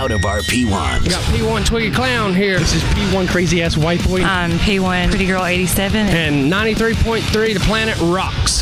out of our P1s. We got P1 Twiggy Clown here. This is P1 Crazy Ass White Boy. I'm P1 Pretty Girl 87. And 93.3 The Planet Rocks.